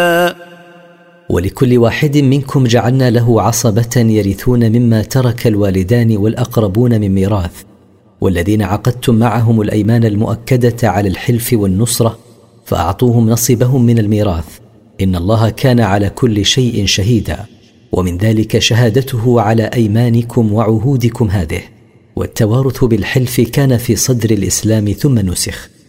ولكل واحد منكم جعلنا له عصبة يرثون مما ترك الوالدان والأقربون من ميراث، والذين عقدتم معهم الأيمان المؤكدة على الحلف والنصرة فأعطوهم نصيبهم من الميراث، إن الله كان على كل شيء شهيدا. ومن ذلك شهادته على أيمانكم وعهودكم هذه. والتوارث بالحلف كان في صدر الإسلام ثم نسخ.